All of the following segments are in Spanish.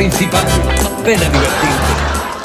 principal. Ven a divertirte.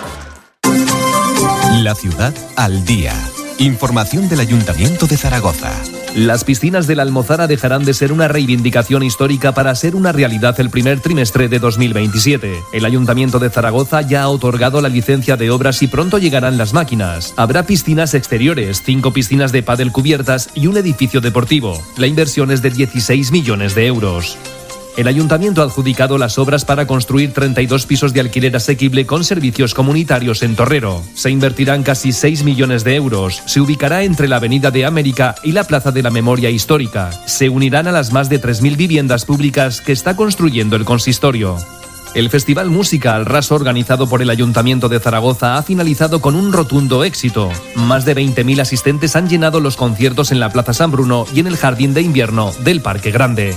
La ciudad al día. Información del Ayuntamiento de Zaragoza. Las piscinas de la Almozara dejarán de ser una reivindicación histórica para ser una realidad el primer trimestre de 2027. El Ayuntamiento de Zaragoza ya ha otorgado la licencia de obras y pronto llegarán las máquinas. Habrá piscinas exteriores, 5 piscinas de pádel cubiertas y un edificio deportivo. La inversión es de 16 millones de euros. El Ayuntamiento ha adjudicado las obras para construir 32 pisos de alquiler asequible con servicios comunitarios en Torrero. Se invertirán casi 6 millones de euros. Se ubicará entre la Avenida de América y la Plaza de la Memoria Histórica. Se unirán a las más de 3.000 viviendas públicas que está construyendo el consistorio. El Festival Música al Raso organizado por el Ayuntamiento de Zaragoza ha finalizado con un rotundo éxito. Más de 20.000 asistentes han llenado los conciertos en la Plaza San Bruno y en el Jardín de Invierno del Parque Grande.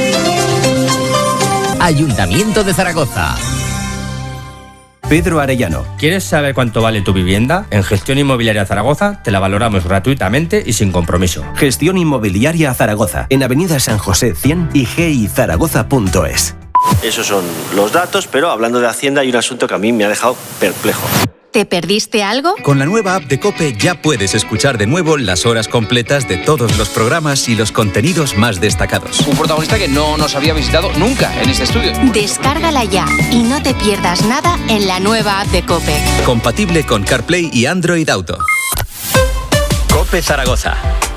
Ayuntamiento de Zaragoza. Pedro Arellano. ¿Quieres saber cuánto vale tu vivienda? En Gestión Inmobiliaria Zaragoza te la valoramos gratuitamente y sin compromiso. Gestión Inmobiliaria Zaragoza, en Avenida San José 100 y gizaragoza.es. Esos son los datos, pero hablando de Hacienda hay un asunto que a mí me ha dejado perplejo. ¿Te perdiste algo? Con la nueva app de COPE ya puedes escuchar de nuevo las horas completas de todos los programas y los contenidos más destacados. Un protagonista que no nos había visitado nunca en este estudio. Descárgala ya y no te pierdas nada en la nueva app de COPE. Compatible con CarPlay y Android Auto. COPE Zaragoza.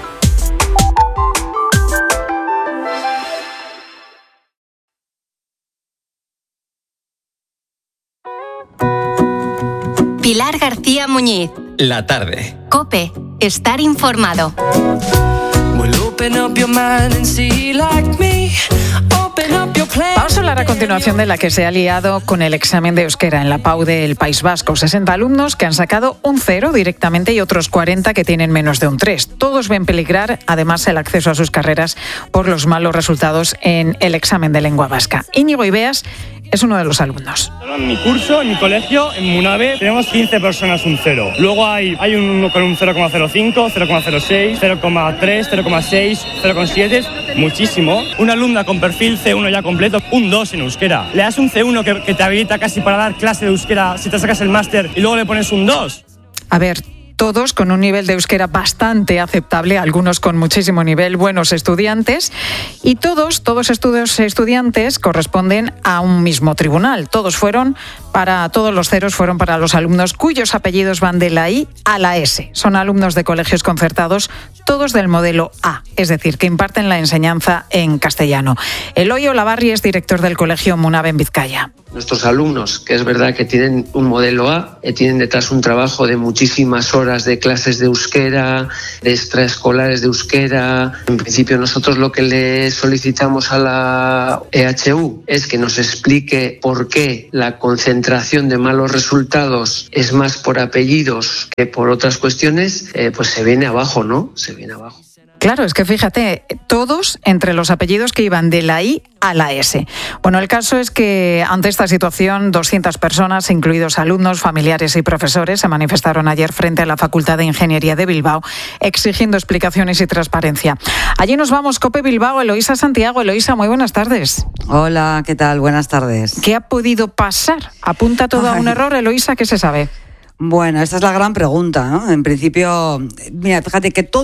Pilar García Muñiz. La tarde. COPE. Estar informado. Vamos a hablar a continuación de la que se ha liado con el examen de euskera en la PAU del País Vasco. 60 alumnos que han sacado un 0 directamente y otros 40 que tienen menos de un 3. Todos ven peligrar, además, el acceso a sus carreras por los malos resultados en el examen de lengua vasca. Íñigo Ibeas es uno de los alumnos. En mi curso, en mi colegio, en Munave, tenemos 15 personas un 0. Luego hay uno con un 0,05, 0,06, 0,3, 0,6, 0,7, muchísimo. Una alumna con perfil C1 ya completo, un 2 en euskera. Le das un C1 que te habilita casi para dar clase de euskera si te sacas el máster y luego le pones un 2. A ver, todos con un nivel de euskera bastante aceptable, algunos con muchísimo nivel, buenos estudiantes, y todos estos estudiantes corresponden a un mismo tribunal. Todos los ceros fueron para los alumnos cuyos apellidos van de la I a la S. Son alumnos de colegios concertados, todos del modelo A, es decir, que imparten la enseñanza en castellano. Eloy Olavarri es director del colegio Munave en Vizcaya. Nuestros alumnos, que es verdad que tienen un modelo A, tienen detrás un trabajo de muchísimas horas de clases de euskera, de extraescolares de euskera. En principio nosotros lo que le solicitamos a la EHU es que nos explique por qué la concentración de malos resultados es más por apellidos que por otras cuestiones, pues se viene abajo, ¿no? Se viene abajo. Claro, es que fíjate, todos entre los apellidos que iban de la I a la S. Bueno, el caso es que ante esta situación 200 personas, incluidos alumnos, familiares y profesores, se manifestaron ayer frente a la Facultad de Ingeniería de Bilbao exigiendo explicaciones y transparencia. Allí nos vamos, COPE Bilbao, Eloísa Santiago. Eloísa, muy buenas tardes. Hola, ¿qué tal? Buenas tardes. ¿Qué ha podido pasar? ¿Apunta todo a un error, Eloísa? ¿Qué se sabe? Bueno, esta es la gran pregunta, ¿no? En principio, mira, fíjate que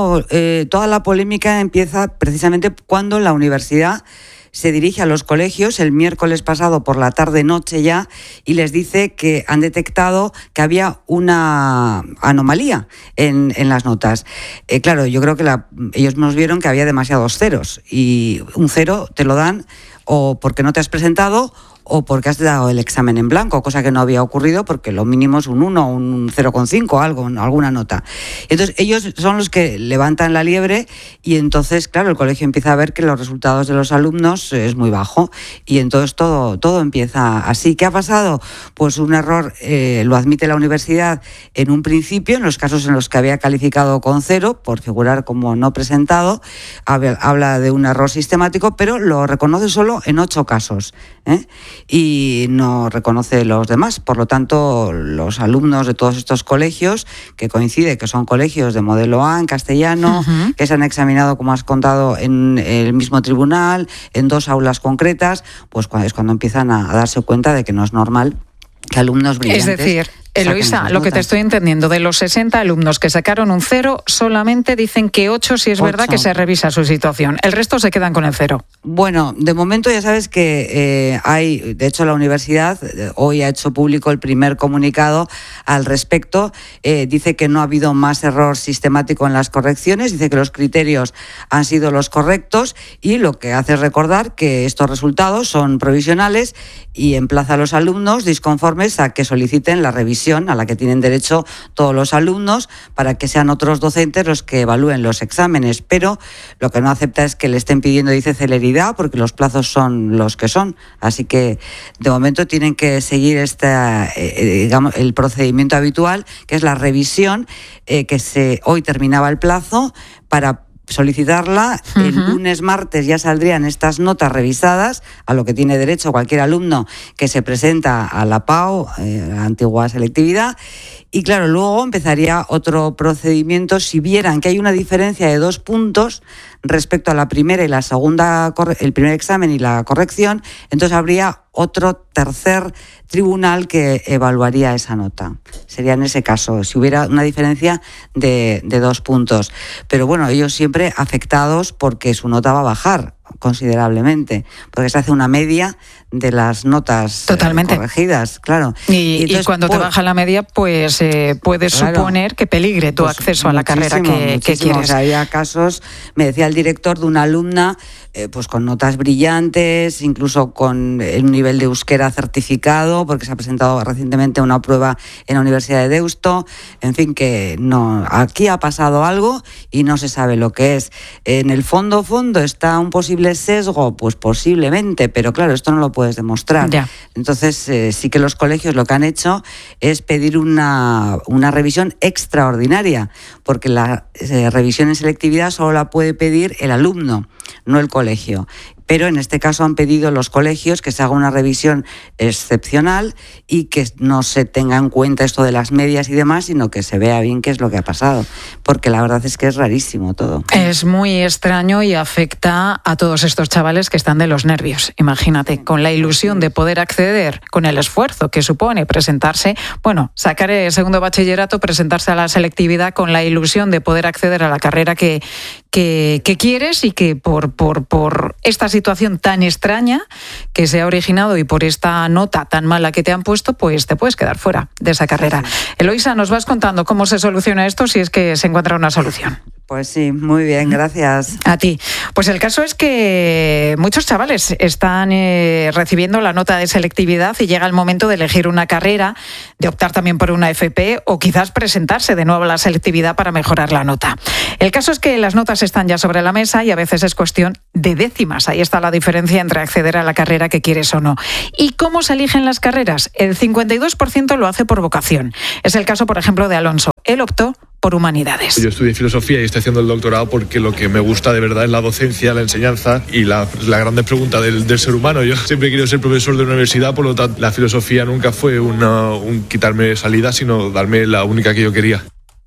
toda la polémica empieza precisamente cuando la universidad se dirige a los colegios el miércoles pasado por la tarde-noche ya y les dice que han detectado que había una anomalía en las notas. Claro, yo creo que ellos nos vieron que había demasiados ceros y un 0 te lo dan o porque no te has presentado o porque has dado el examen en blanco, cosa que no había ocurrido porque lo mínimo es un 1, un 0,5, alguna nota. Entonces ellos son los que levantan la liebre y entonces, claro, el colegio empieza a ver que los resultados de los alumnos es muy bajo y entonces todo empieza así. ¿Qué ha pasado? Pues un error, lo admite la universidad en un principio, en los casos en los que había calificado con 0 por figurar como no presentado, habla de un error sistemático, pero lo reconoce solo en 8 casos, y no reconoce los demás. Por lo tanto, los alumnos de todos estos colegios, que coincide que son colegios de modelo A en castellano, que se han examinado, como has contado, en el mismo tribunal, en 2 aulas concretas, pues es cuando empiezan a darse cuenta de que no es normal que alumnos brillantes... Es decir, Eloísa, lo que te estoy entendiendo, de los 60 alumnos que sacaron un 0, solamente dicen que 8 si es verdad que se revisa su situación. El resto se quedan con el 0. Bueno, de momento ya sabes que hay, de hecho la universidad hoy ha hecho público el primer comunicado al respecto. Dice que no ha habido más error sistemático en las correcciones, dice que los criterios han sido los correctos y lo que hace es recordar que estos resultados son provisionales y emplaza a los alumnos disconformes a que soliciten la revisión a la que tienen derecho todos los alumnos para que sean otros docentes los que evalúen los exámenes, pero lo que no acepta es que le estén pidiendo, dice, celeridad, porque los plazos son los que son, así que de momento tienen que seguir digamos, el procedimiento habitual, que es la revisión, hoy terminaba el plazo para solicitarla. El lunes, martes ya saldrían estas notas revisadas, a lo que tiene derecho cualquier alumno que se presenta a la PAO, la antigua selectividad, y claro, luego empezaría otro procedimiento si vieran que hay una diferencia de 2 puntos respecto a la primera y la segunda, el primer examen y la corrección, entonces habría otro tercer tribunal que evaluaría esa nota. Sería en ese caso, si hubiera una diferencia de 2 puntos. Pero bueno, ellos siempre afectados porque su nota va a bajar considerablemente, porque se hace una media de las notas corregidas, claro. Y entonces, cuando te baja la media, pues puedes suponer que peligre tu acceso a la carrera que quieres. O sea, había casos, me decía el director, de una alumna pues con notas brillantes, incluso con un nivel de euskera certificado, porque se ha presentado recientemente una prueba en la Universidad de Deusto. En fin, que no, aquí ha pasado algo y no se sabe lo que es. En el fondo está un posible sesgo, pues posiblemente, pero claro, esto no lo puedes demostrar. Ya. Entonces, sí que los colegios lo que han hecho es pedir una revisión extraordinaria, porque la revisión en selectividad solo la puede pedir el alumno, no el colegio. Pero en este caso han pedido los colegios que se haga una revisión excepcional y que no se tenga en cuenta esto de las medias y demás, sino que se vea bien qué es lo que ha pasado, porque la verdad es que es rarísimo todo. Es muy extraño y afecta a todos estos chavales que están de los nervios. Imagínate, con la ilusión de poder acceder, con el esfuerzo que supone presentarse, sacar el segundo bachillerato, presentarse a la selectividad con la ilusión de poder acceder a la carrera que quieres, y que por esta situación tan extraña que se ha originado y por esta nota tan mala que te han puesto, pues te puedes quedar fuera de esa carrera. Eloísa, nos vas contando cómo se soluciona esto, si es que se encuentra una solución. Pues sí, muy bien, gracias. A ti. Pues el caso es que muchos chavales están recibiendo la nota de selectividad y llega el momento de elegir una carrera, de optar también por una FP o quizás presentarse de nuevo a la selectividad para mejorar la nota. El caso es que las notas están ya sobre la mesa y a veces es cuestión de décimas. Ahí está la diferencia entre acceder a la carrera que quieres o no. ¿Y cómo se eligen las carreras? El 52% lo hace por vocación. Es el caso, por ejemplo, de Alonso. Él optó por humanidades. Yo estudié filosofía y estoy haciendo el doctorado porque lo que me gusta de verdad es la docencia, la enseñanza y la grande pregunta del ser humano. Yo siempre he querido ser profesor de una universidad, por lo tanto la filosofía nunca fue un quitarme salida, sino darme la única que yo quería.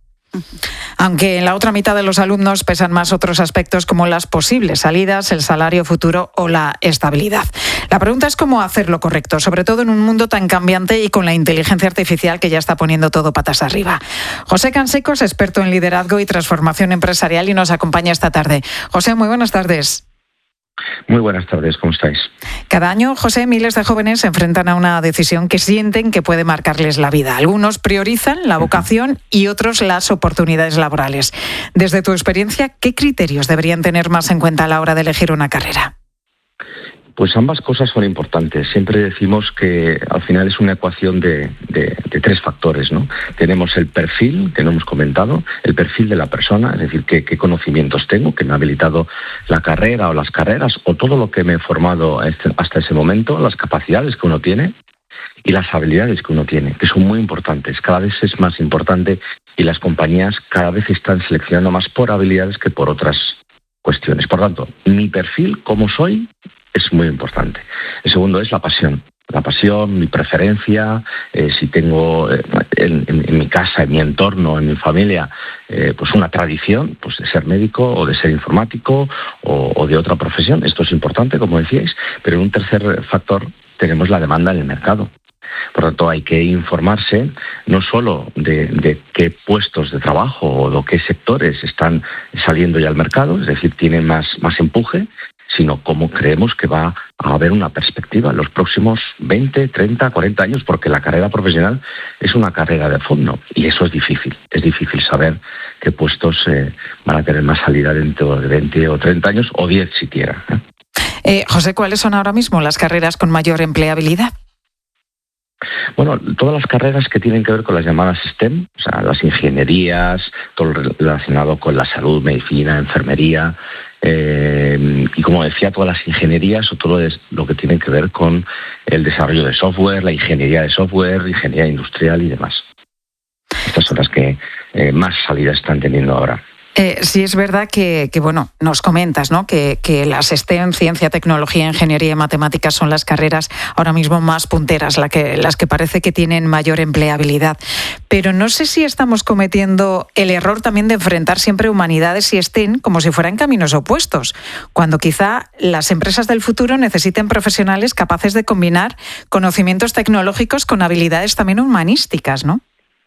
Aunque en la otra mitad de los alumnos pesan más otros aspectos como las posibles salidas, el salario futuro o la estabilidad. La pregunta es cómo hacer lo correcto, sobre todo en un mundo tan cambiante y con la inteligencia artificial que ya está poniendo todo patas arriba. José Canseco es experto en liderazgo y transformación empresarial y nos acompaña esta tarde. José, muy buenas tardes. Muy buenas tardes, ¿cómo estáis? Cada año, José, miles de jóvenes se enfrentan a una decisión que sienten que puede marcarles la vida. Algunos priorizan la vocación y otros las oportunidades laborales. Desde tu experiencia, ¿qué criterios deberían tener más en cuenta a la hora de elegir una carrera? Pues ambas cosas son importantes. Siempre decimos que al final es una ecuación de 3 factores, ¿no? Tenemos el perfil, que no hemos comentado, el perfil de la persona, es decir, qué conocimientos tengo, que me ha habilitado la carrera o las carreras, o todo lo que me he formado hasta ese momento, las capacidades que uno tiene y las habilidades que uno tiene, que son muy importantes. Cada vez es más importante y las compañías cada vez están seleccionando más por habilidades que por otras cuestiones. Por tanto, mi perfil, cómo soy, es muy importante. El segundo es la pasión. la pasión, mi preferencia, si tengo en mi casa, en mi entorno, en mi familia, pues una tradición, pues de ser médico o de ser informático o de otra profesión. Esto es importante, como decíais, pero en un tercer factor tenemos la demanda en el mercado. Por lo tanto, hay que informarse no solo de qué puestos de trabajo o de qué sectores están saliendo ya al mercado, es decir, tienen más empuje, sino cómo creemos que va a haber una perspectiva en los próximos 20, 30, 40 años, porque la carrera profesional es una carrera de fondo y eso es difícil. Es difícil saber qué puestos van a tener más salida dentro de 20 o 30 años o 10 siquiera. José, ¿cuáles son ahora mismo las carreras con mayor empleabilidad? Bueno, todas las carreras que tienen que ver con las llamadas STEM, o sea, las ingenierías, todo lo relacionado con la salud, medicina, enfermería, y como decía, todas las ingenierías o todo lo que tiene que ver con el desarrollo de software, la ingeniería de software, ingeniería industrial y demás. Estas son las que más salida están teniendo ahora. Sí, es verdad que bueno, nos comentas, ¿no? Que las STEM, ciencia, tecnología, ingeniería y matemáticas son las carreras ahora mismo más punteras, las que parece que tienen mayor empleabilidad. Pero no sé si estamos cometiendo el error también de enfrentar siempre humanidades y STEM como si fueran caminos opuestos, cuando quizá las empresas del futuro necesiten profesionales capaces de combinar conocimientos tecnológicos con habilidades también humanísticas, ¿no?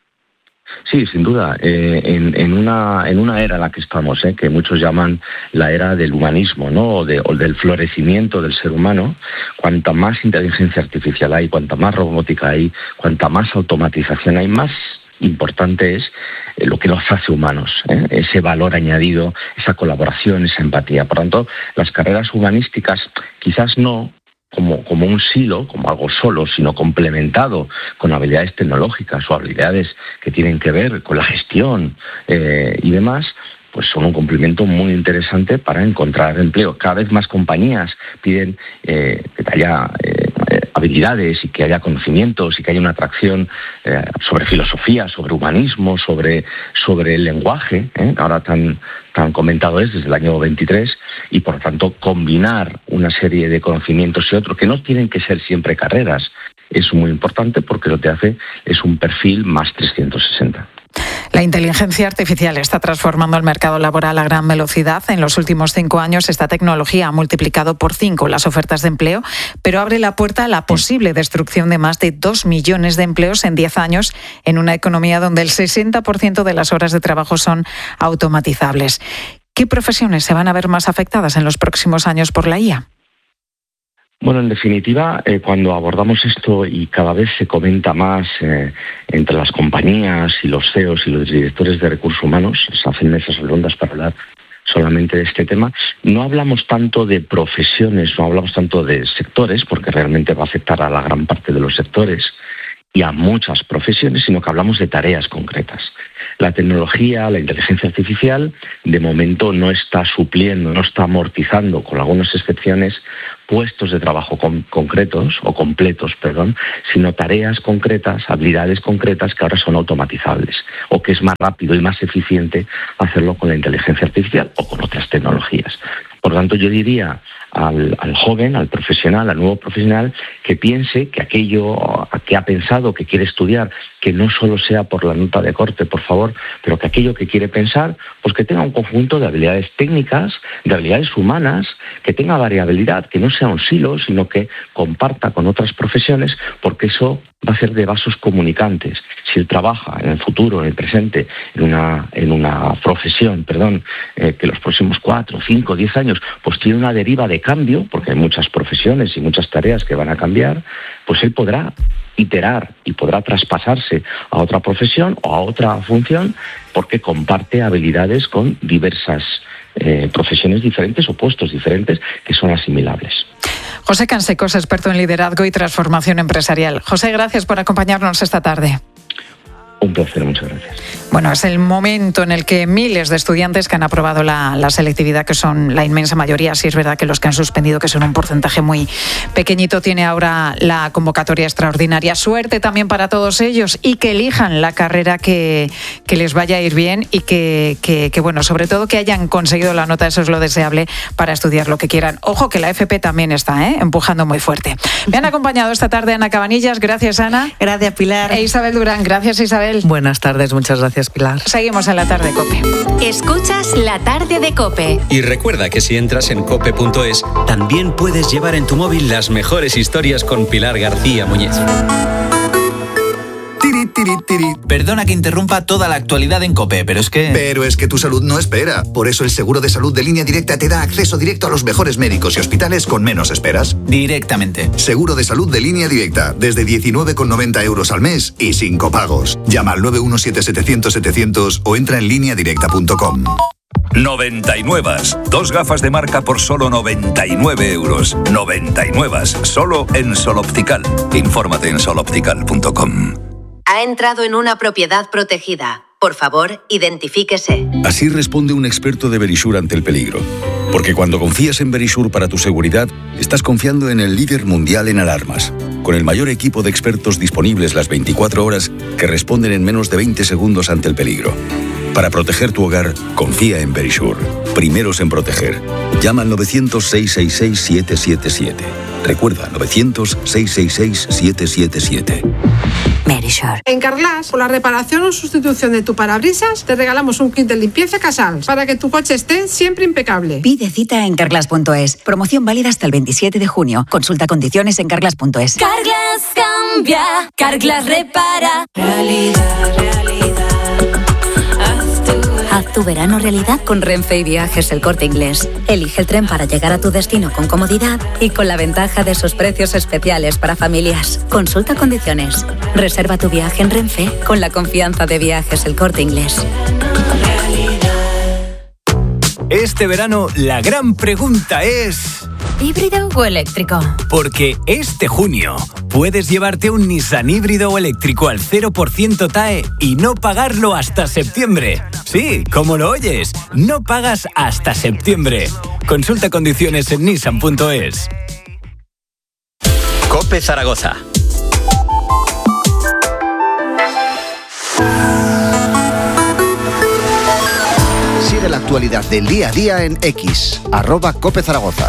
Sí, sin duda. En una era en la que estamos, que muchos llaman la era del humanismo, ¿no? o del florecimiento del ser humano, cuanta más inteligencia artificial hay, cuanta más robótica hay, cuanta más automatización hay, más importante es lo que nos hace humanos, ese valor añadido, esa colaboración, esa empatía. Por tanto, las carreras humanísticas quizás no como un silo, como algo solo, sino complementado con habilidades tecnológicas o habilidades que tienen que ver con la gestión y demás, pues son un complemento muy interesante para encontrar empleo. Cada vez más compañías piden que haya habilidades y que haya conocimientos y que haya una atracción sobre filosofía, sobre humanismo, sobre el lenguaje, ahora tan comentado es desde el año 23, y por tanto combinar una serie de conocimientos y otros que no tienen que ser siempre carreras es muy importante, porque lo que hace es un perfil más 360. La inteligencia artificial está transformando el mercado laboral a gran velocidad. En los últimos 5 años, esta tecnología ha multiplicado por 5 las ofertas de empleo, pero abre la puerta a la posible destrucción de más de 2 millones de empleos en 10 años en una economía donde el 60% de las horas de trabajo son automatizables. ¿Qué profesiones se van a ver más afectadas en los próximos años por la IA? Bueno, en definitiva, cuando abordamos esto y cada vez se comenta más entre las compañías y los CEOs y los directores de recursos humanos, se hacen mesas redondas para hablar solamente de este tema, no hablamos tanto de profesiones, no hablamos tanto de sectores, porque realmente va a afectar a la gran parte de los sectores y a muchas profesiones, sino que hablamos de tareas concretas. La tecnología, la inteligencia artificial, de momento no está supliendo, no está amortizando, con algunas excepciones, puestos de trabajo concretos, o completos, sino tareas concretas, habilidades concretas que ahora son automatizables, o que es más rápido y más eficiente hacerlo con la inteligencia artificial o con otras tecnologías. Por lo tanto, yo diría al joven, al profesional, al nuevo profesional, que piense que aquello que ha pensado, que quiere estudiar, que no solo sea por la nota de corte, por favor, pero que aquello que quiere pensar, pues que tenga un conjunto de habilidades técnicas, de habilidades humanas, que tenga variabilidad, que no sea un silo, sino que comparta con otras profesiones, porque eso va a ser de vasos comunicantes. Si él trabaja en el futuro, en el presente, en una profesión, que los próximos 4, 5, 10 años, pues tiene una deriva de cambio, porque hay muchas profesiones y muchas tareas que van a cambiar, pues él podrá iterar y podrá traspasarse a otra profesión o a otra función, porque comparte habilidades con diversas profesiones diferentes o puestos diferentes que son asimilables. José Cansecos, experto en liderazgo y transformación empresarial. José, gracias por acompañarnos esta tarde. Un placer, muchas gracias. Bueno, es el momento en el que miles de estudiantes que han aprobado la selectividad, que son la inmensa mayoría, sí es verdad que los que han suspendido, que son un porcentaje muy pequeñito, tiene ahora la convocatoria extraordinaria. Suerte también para todos ellos y que elijan la carrera que les vaya a ir bien y que bueno, sobre todo que hayan conseguido la nota, eso es lo deseable para estudiar lo que quieran. Ojo que la FP también está empujando muy fuerte. Me han acompañado esta tarde Ana Cabanillas, gracias Ana. Gracias Pilar. E Isabel Durán, gracias Isabel. Buenas tardes, muchas gracias Pilar. Seguimos en la tarde de COPE. Escuchas la tarde de COPE. Y recuerda que si entras en cope.es, también puedes llevar en tu móvil las mejores historias con Pilar García Muñiz. Perdona que interrumpa toda la actualidad en COPE, pero es que tu salud no espera. Por eso el seguro de salud de Línea Directa te da acceso directo a los mejores médicos y hospitales con menos esperas. Directamente. Seguro de salud de Línea Directa, desde 19,90 € al mes y sin copagos. Llama al 917-700-700 o entra en lineadirecta.com. 99. 2 gafas de marca por solo 99 €. 99. Solo en Sol Optical. Infórmate en soloptical.com. Ha entrado en una propiedad protegida. Por favor, identifíquese. Así responde un experto de Verisure ante el peligro. Porque cuando confías en Verisure para tu seguridad, estás confiando en el líder mundial en alarmas, con el mayor equipo de expertos disponibles las 24 horas que responden en menos de 20 segundos ante el peligro. Para proteger tu hogar, confía en Verisure. Primeros en proteger. Llama al 900-666-777. Recuerda, 900-666-777. Verisure. En Carglass, por la reparación o sustitución de tu parabrisas, te regalamos un kit de limpieza Casals para que tu coche esté siempre impecable. Pide cita en carglass.es. Promoción válida hasta el 27 de junio. Consulta condiciones en carglass.es. Carglass cambia, Carglass repara. Haz tu verano realidad con Renfe y Viajes El Corte Inglés. Elige el tren para llegar a tu destino con comodidad y con la ventaja de sus precios especiales para familias. Consulta condiciones. Reserva tu viaje en Renfe con la confianza de Viajes El Corte Inglés. Este verano la gran pregunta es... ¿híbrido o eléctrico? Porque este junio puedes llevarte un Nissan híbrido o eléctrico al 0% TAE y no pagarlo hasta septiembre. Sí, como lo oyes, no pagas hasta septiembre. Consulta condiciones en nissan.es. COPE Zaragoza. Sigue la actualidad del día a día en X, @COPE Zaragoza.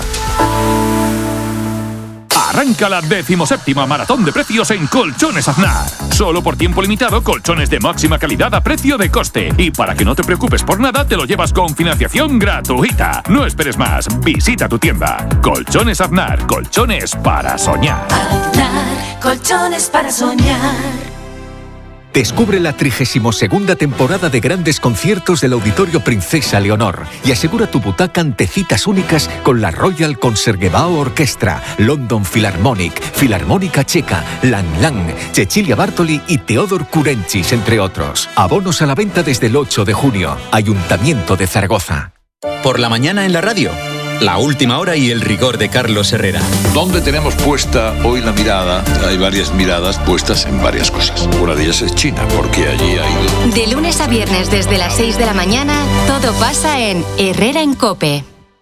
Arranca la 17ª maratón de precios en Colchones Aznar. Solo por tiempo limitado, colchones de máxima calidad a precio de coste. Y para que no te preocupes por nada, te lo llevas con financiación gratuita. No esperes más, visita tu tienda. Colchones Aznar, colchones para soñar. Aznar, colchones para soñar. Descubre la 32ª temporada de grandes conciertos del Auditorio Princesa Leonor y asegura tu butaca ante citas únicas con la Royal Concertgebouw Orchestra, London Philharmonic, Filarmónica Checa, Lang Lang, Cecilia Bartoli y Teodor Kurenchis, entre otros. Abonos a la venta desde el 8 de junio. Ayuntamiento de Zaragoza. Por la mañana en la radio. La última hora y el rigor de Carlos Herrera. ¿Dónde tenemos puesta hoy la mirada? Hay varias miradas puestas en varias cosas. Una de ellas es China, porque allí ha ido... De lunes a viernes desde las 6 de la mañana, todo pasa en Herrera en COPE.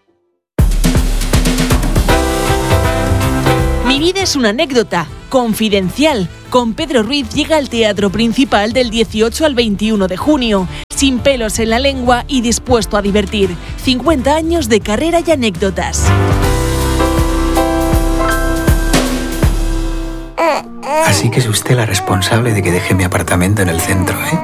Mi vida es una anécdota. Confidencial. Con Pedro Ruiz llega al Teatro Principal del 18 al 21 de junio. Sin pelos en la lengua y dispuesto a divertir. 50 años de carrera y anécdotas. Así que es usted la responsable de que deje mi apartamento en el centro, ¿eh?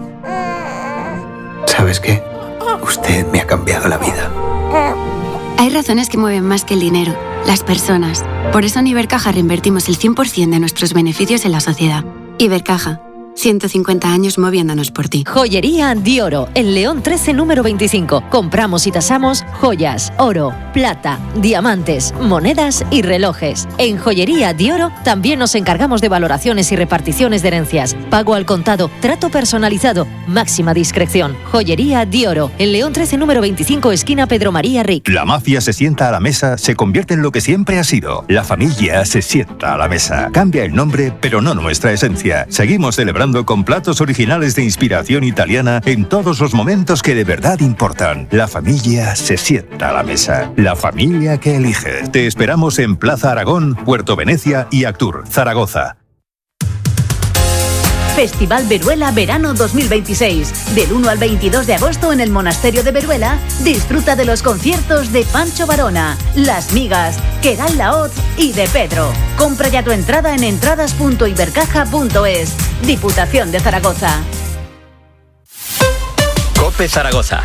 ¿Sabes qué? Usted me ha cambiado la vida. Hay razones que mueven más que el dinero, las personas. Por eso en Ibercaja reinvertimos el 100% de nuestros beneficios en la sociedad. Ibercaja, 150 años moviéndonos por ti. Joyería Di Oro, en León 13, número 25. Compramos y tasamos joyas, oro, plata, diamantes, monedas y relojes. En Joyería Di Oro también nos encargamos de valoraciones y reparticiones de herencias. Pago al contado, trato personalizado, máxima discreción. Joyería Di Oro, en León 13, número 25, esquina Pedro María Ric. La mafia se sienta a la mesa, se convierte en lo que siempre ha sido. La familia se sienta a la mesa. Cambia el nombre, pero no nuestra esencia. Seguimos celebrando cocinando con platos originales de inspiración italiana en todos los momentos que de verdad importan. La familia se sienta a la mesa. La familia que elige. Te esperamos en Plaza Aragón, Puerto Venecia y Actur, Zaragoza. Festival Veruela Verano 2026. Del 1 al 22 de agosto en el Monasterio de Veruela, disfruta de los conciertos de Pancho Varona, Las Migas, Querál Laoz y de Pedro. Compra ya tu entrada en entradas.ibercaja.es. Diputación de Zaragoza. COPE Zaragoza.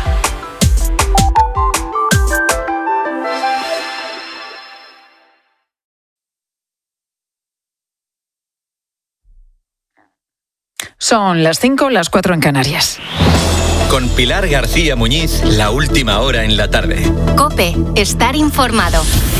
Son las 5, las 4 en Canarias. Con Pilar García Muñiz, la última hora en la tarde. COPE, estar informado.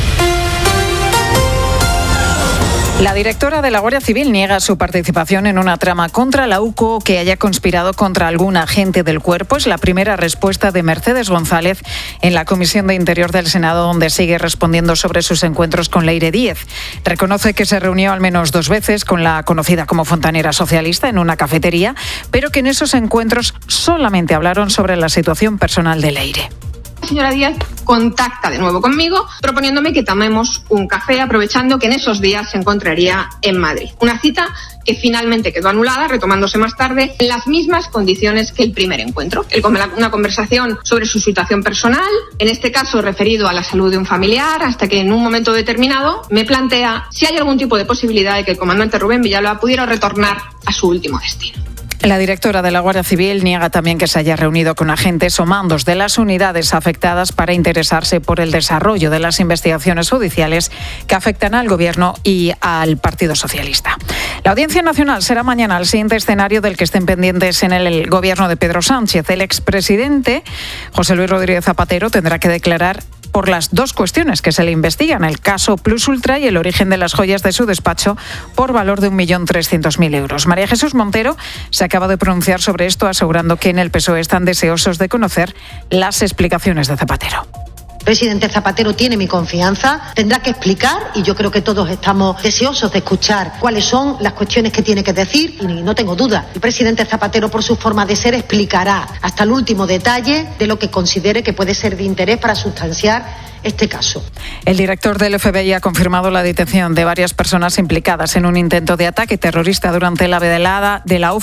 La directora de la Guardia Civil niega su participación en una trama contra la UCO que haya conspirado contra algún agente del cuerpo. Es la primera respuesta de Mercedes González en la Comisión de Interior del Senado, donde sigue respondiendo sobre sus encuentros con Leire Díez. Reconoce que se reunió al menos 2 veces con la conocida como fontanera socialista en una cafetería, pero que en esos encuentros solamente hablaron sobre la situación personal de Leire. La señora Díaz contacta de nuevo conmigo proponiéndome que tomemos un café, aprovechando que en esos días se encontraría en Madrid. Una cita que finalmente quedó anulada, retomándose más tarde en las mismas condiciones que el primer encuentro. Una conversación sobre su situación personal, en este caso referido a la salud de un familiar, hasta que en un momento determinado me plantea si hay algún tipo de posibilidad de que el comandante Rubén Villalba pudiera retornar a su último destino. La directora de la Guardia Civil niega también que se haya reunido con agentes o mandos de las unidades afectadas para interesarse por el desarrollo de las investigaciones judiciales que afectan al Gobierno y al Partido Socialista. La Audiencia Nacional será mañana el siguiente escenario del que estén pendientes en el Gobierno de Pedro Sánchez. El expresidente José Luis Rodríguez Zapatero tendrá que declarar por las 2 cuestiones que se le investigan, el caso Plus Ultra y el origen de las joyas de su despacho por valor de 1.300.000 euros. María Jesús Montero se acaba de pronunciar sobre esto, asegurando que en el PSOE están deseosos de conocer las explicaciones de Zapatero. El presidente Zapatero tiene mi confianza, tendrá que explicar, y yo creo que todos estamos deseosos de escuchar cuáles son las cuestiones que tiene que decir, y no tengo duda, el presidente Zapatero, por su forma de ser, explicará hasta el último detalle de lo que considere que puede ser de interés para sustanciar este caso. El director del FBI ha confirmado la detención de varias personas implicadas en un intento de ataque terrorista durante la velada de la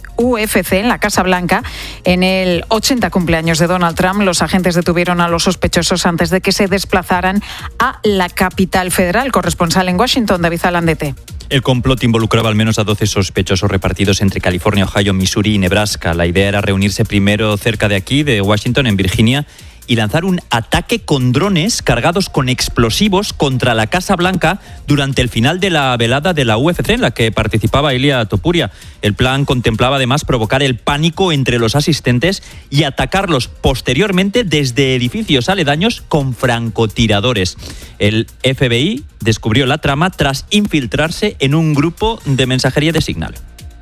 UFC en la Casa Blanca. En el 80 cumpleaños de Donald Trump, los agentes detuvieron a los sospechosos antes de que se desplazaran a la capital federal. Corresponsal en Washington, David Alandete. El complot involucraba al menos a 12 sospechosos repartidos entre California, Ohio, Missouri y Nebraska. La idea era reunirse primero cerca de aquí, de Washington, en Virginia, y lanzar un ataque con drones cargados con explosivos contra la Casa Blanca durante el final de la velada de la UFC en la que participaba Ilia Topuria. El plan contemplaba además provocar el pánico entre los asistentes y atacarlos posteriormente desde edificios aledaños con francotiradores. El FBI descubrió la trama tras infiltrarse en un grupo de mensajería de Signal.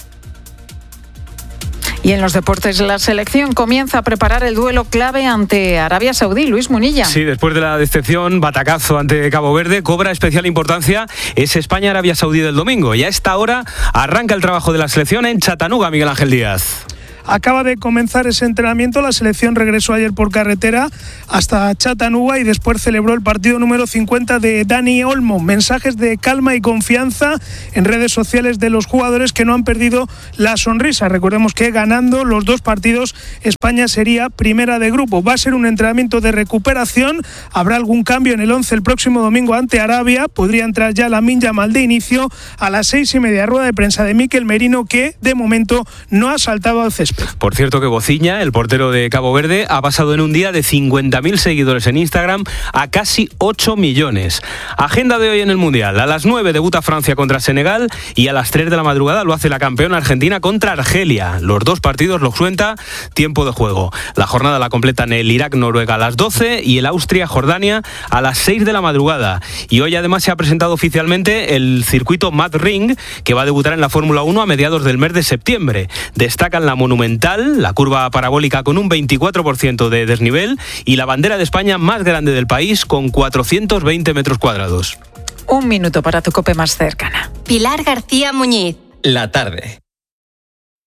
Y en los deportes, la selección comienza a preparar el duelo clave ante Arabia Saudí. Luis Munilla. Sí, después de la decepción, batacazo ante Cabo Verde, cobra especial importancia ese España-Arabia Saudí del domingo. Y a esta hora arranca el trabajo de la selección en Chattanooga, Miguel Ángel Díaz. Acaba de comenzar ese entrenamiento, la selección regresó ayer por carretera hasta Chattanooga y después celebró el partido número 50 de Dani Olmo. Mensajes de calma y confianza en redes sociales de los jugadores que no han perdido la sonrisa. Recordemos que ganando los 2 partidos, España sería primera de grupo. Va a ser un entrenamiento de recuperación, habrá algún cambio en el 11 el próximo domingo ante Arabia. Podría entrar ya Lamine Yamal de inicio a las 6:30, rueda de prensa de Mikel Merino, que de momento no ha saltado al césped. Por cierto que Bociña, el portero de Cabo Verde, ha pasado en un día de 50.000 seguidores en Instagram a casi 8 millones. Agenda de hoy en el Mundial. A las 9 debuta Francia contra Senegal y a las 3 de la madrugada lo hace la campeona Argentina contra Argelia. Los 2 partidos los cuenta tiempo de juego. La jornada la completan el Irak-Noruega a las 12 y el Austria-Jordania a las 6 de la madrugada. Y hoy además se ha presentado oficialmente el circuito Mad Ring, que va a debutar en la Fórmula 1 a mediados del mes de septiembre. Destacan la monumental, la curva parabólica con un 24% de desnivel y la bandera de España más grande del país con 420 metros cuadrados. 1 minuto para tu COPE más cercana. Pilar García Muñiz. La tarde.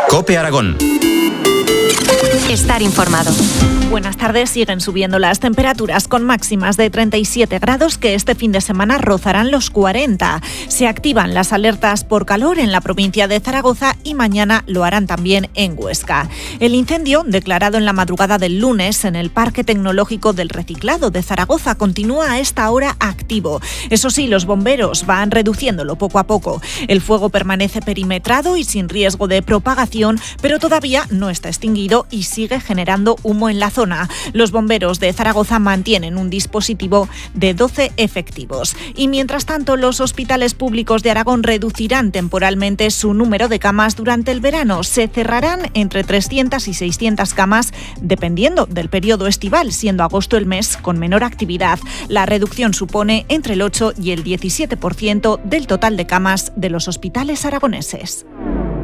COPE Aragón. Estar informado. Buenas tardes. Siguen subiendo las temperaturas con máximas de 37 grados que este fin de semana rozarán los 40. Se activan las alertas por calor en la provincia de Zaragoza y mañana lo harán también en Huesca. El incendio, declarado en la madrugada del lunes en el Parque Tecnológico del Reciclado de Zaragoza, continúa a esta hora activo. Eso sí, los bomberos van reduciéndolo poco a poco. El fuego permanece perimetrado y sin riesgo de propagación, pero todavía no está extinguido y sigue generando humo en la zona. Los bomberos de Zaragoza mantienen un dispositivo de 12 efectivos. Y mientras tanto, los hospitales públicos de Aragón reducirán temporalmente su número de camas durante el verano. Se cerrarán entre 300 y 600 camas, dependiendo del periodo estival, siendo agosto el mes con menor actividad. La reducción supone entre el 8 y el 17% del total de camas de los hospitales aragoneses.